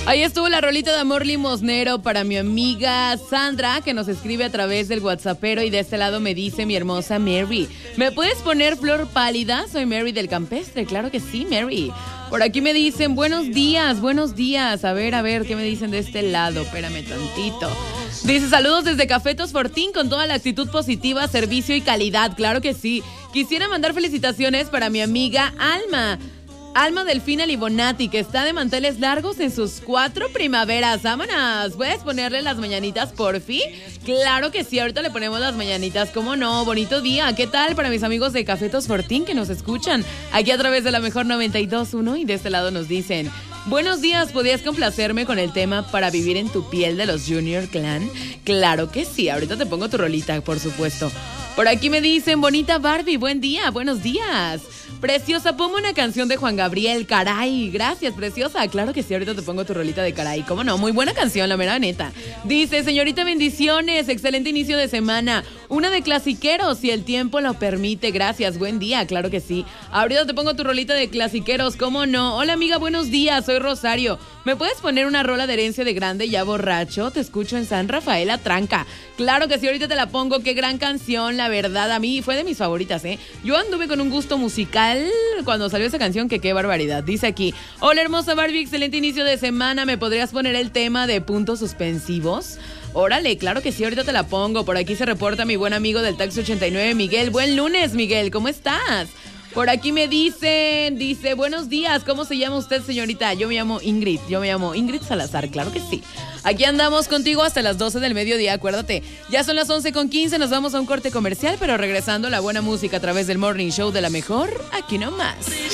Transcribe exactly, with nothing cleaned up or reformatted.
Ahí estuvo la rolita de amor limosnero para mi amiga Sandra, que nos escribe a través del WhatsAppero, y de este lado me dice mi hermosa Mary: ¿me puedes poner Flor Pálida? Soy Mary del Campestre. Claro que sí, Mary. Por aquí me dicen buenos días, buenos días. A ver, a ver, ¿qué me dicen de este lado? Espérame tantito. Dice: saludos desde Cafetos Fortín con toda la actitud positiva, servicio y calidad. Claro que sí. Quisiera mandar felicitaciones para mi amiga Alma. Alma Delfina Libonati, que está de manteles largos en sus cuatro primaveras. ¡Vámonos! ¿Puedes ponerle las mañanitas, porfi? Claro que sí, ahorita le ponemos las mañanitas. ¿Cómo no? Bonito día. ¿Qué tal para mis amigos de Cafetos Fortín que nos escuchan aquí a través de la mejor noventa y dos punto uno? Y de este lado nos dicen: buenos días, ¿podrías complacerme con el tema Para vivir en tu piel de los Junior Clan? Claro que sí, ahorita te pongo tu rolita, por supuesto. Por aquí me dicen: bonita Barbie, buen día, buenos días. Preciosa, ponme una canción de Juan Gabriel, caray. Gracias, preciosa. Claro que sí, ahorita te pongo tu rolita de caray. ¿Cómo no? Muy buena canción, la mera neta. Dice: señorita, bendiciones, excelente inicio de semana. Una de clasiqueros, si el tiempo lo permite. Gracias, buen día, claro que sí. Ahorita te pongo tu rolita de clasiqueros, ¿cómo no? Hola, amiga, buenos días, soy Rosario. ¿Me puedes poner una rola de Herencia de Grande ya borracho? Te escucho en San Rafael Atranca. Claro que sí, ahorita te la pongo. Qué gran canción, la verdad. A mí fue de mis favoritas, ¿eh? Yo anduve con un gusto musical cuando salió esa canción, que qué barbaridad. Dice aquí: hola, hermosa Barbie, excelente inicio de semana. ¿Me podrías poner el tema de puntos suspensivos? Órale, claro que sí, ahorita te la pongo. Por aquí se reporta mi buen amigo del Taxi ochenta y nueve, Miguel. Buen lunes, Miguel, ¿cómo estás? Por aquí me dicen, dice: buenos días, ¿cómo se llama usted, señorita? Yo me llamo Ingrid, yo me llamo Ingrid Salazar, claro que sí. Aquí andamos contigo hasta las doce del mediodía, acuérdate. Ya son las once con quince, nos vamos a un corte comercial, pero regresando la buena música a través del Morning Show de la mejor, aquí nomás.